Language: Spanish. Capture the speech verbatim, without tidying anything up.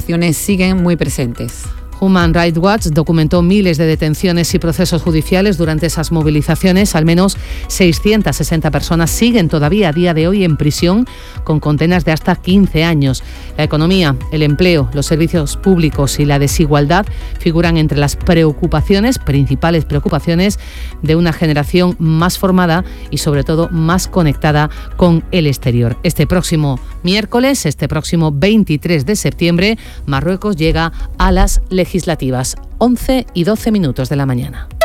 movilizaciones siguen muy presentes. Human Rights Watch documentó miles de detenciones y procesos judiciales durante esas movilizaciones. Al menos seiscientas sesenta personas siguen todavía a día de hoy en prisión con condenas de hasta quince años. La economía, el empleo, los servicios públicos y la desigualdad figuran entre las preocupaciones, principales preocupaciones de una generación más formada y sobre todo más conectada con el exterior. Este próximo miércoles, este próximo veintitrés de septiembre, Marruecos llega a las legislativas. once y doce minutos de la mañana.